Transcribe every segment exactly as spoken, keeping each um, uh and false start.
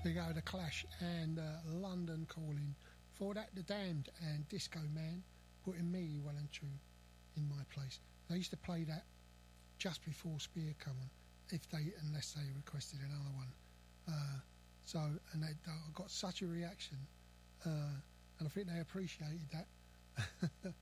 Big O, The Clash and uh, London Calling. Before that, The Damned and Disco Man, putting me well and true in my place. They used to play that just before Spear come on, if they unless they requested another one. Uh, so, and they, they got such a reaction, uh, and I think they appreciated that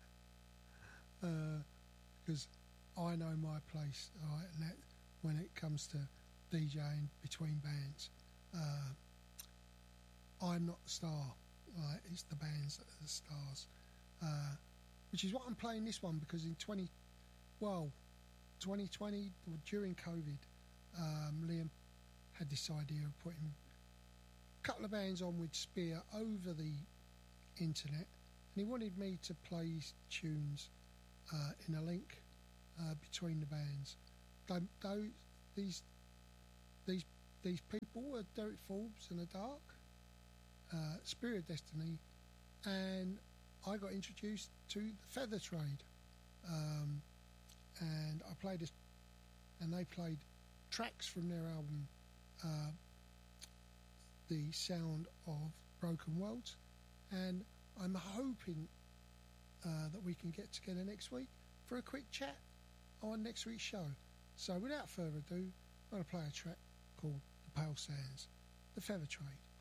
because uh, I know my place, right, and that when it comes to DJing between bands. Uh, I'm not the star, right? It's the bands that are the stars, uh, which is what I'm playing this one because in twenty, well, twenty twenty during COVID, um, Liam had this idea of putting a couple of bands on with Spear over the internet, and he wanted me to play his tunes uh, in a link uh, between the bands. Those, those these these these people were Derek Forbes and The Dark. Uh, Spirit of Destiny, and I got introduced to the Feather Trade, um, and I played this, and they played tracks from their album, uh, The Sound of Broken Worlds, and I'm hoping uh, that we can get together next week for a quick chat on next week's show. So without further ado, I'm going to play a track called The Pale Sands, The Feather Trade.